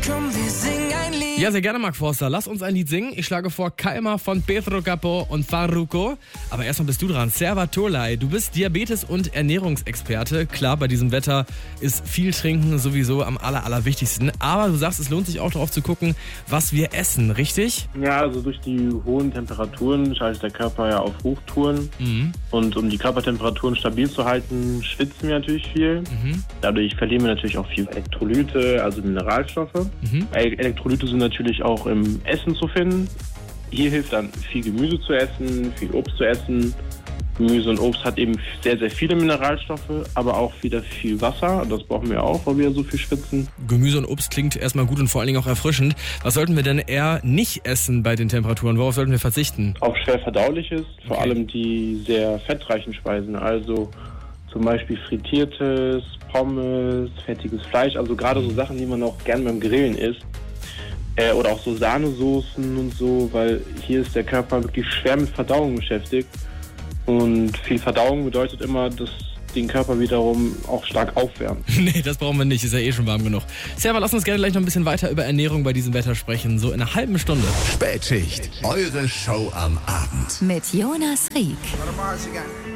Komm, wir singen ein Lied. Ja, sehr gerne, Mark Forster. Lass uns ein Lied singen. Ich schlage vor Calma von Pedro Capó und Farruko. Aber erstmal bist du dran. Serva Tolai, du bist Diabetes- und Ernährungsexperte. Klar, bei diesem Wetter ist viel Trinken sowieso am allerwichtigsten. Aber du sagst, es lohnt sich auch darauf zu gucken, was wir essen, richtig? Ja, also durch die hohen Temperaturen schaltet der Körper ja auf Hochtouren. Und um die Körpertemperaturen stabil zu halten, schwitzen wir natürlich viel. Dadurch verlieren wir natürlich auch viel Elektrolyte, also Mineralstoffe. Elektrolyte sind natürlich auch im Essen zu finden. Hier hilft dann viel Gemüse zu essen, viel Obst zu essen. Gemüse und Obst hat eben sehr, sehr viele Mineralstoffe, aber auch wieder viel Wasser. Das brauchen wir auch, weil wir so viel schwitzen. Gemüse und Obst klingt erstmal gut und vor allen Dingen auch erfrischend. Was sollten wir denn eher nicht essen bei den Temperaturen? Worauf sollten wir verzichten? Auf schwer verdauliches, vor allem die sehr fettreichen Speisen, also zum Beispiel frittiertes, Pommes, fettiges Fleisch, also gerade so Sachen, die man auch gern beim Grillen isst. Oder auch so Sahnesoßen und so, weil hier ist der Körper wirklich schwer mit Verdauung beschäftigt. Und viel Verdauung bedeutet immer, dass den Körper wiederum auch stark aufwärmt. Nee, das brauchen wir nicht, ist ja eh schon warm genug. Serva, lass uns gerne gleich noch ein bisschen weiter über Ernährung bei diesem Wetter sprechen, so in einer halben Stunde. Spätschicht, eure Show am Abend. Mit Jonas Rieck. Warte mal,